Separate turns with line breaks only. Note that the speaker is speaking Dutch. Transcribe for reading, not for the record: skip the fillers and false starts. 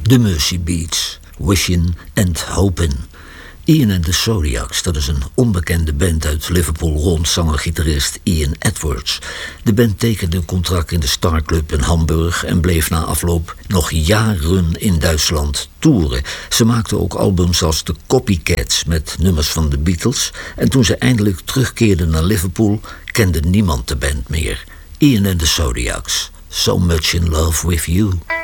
The Mercy Beats, Wishin' and Hopin'. Ian and the Zodiacs, dat is een onbekende band uit Liverpool rond zanger-gitarist Ian Edwards. De band tekende een contract in de Star Club in Hamburg en bleef na afloop nog jaren in Duitsland toeren. Ze maakten ook albums als The Copycats met nummers van de Beatles. En toen ze eindelijk terugkeerden naar Liverpool, kende niemand de band meer. Ian and the Zodiacs, So Much in Love with You.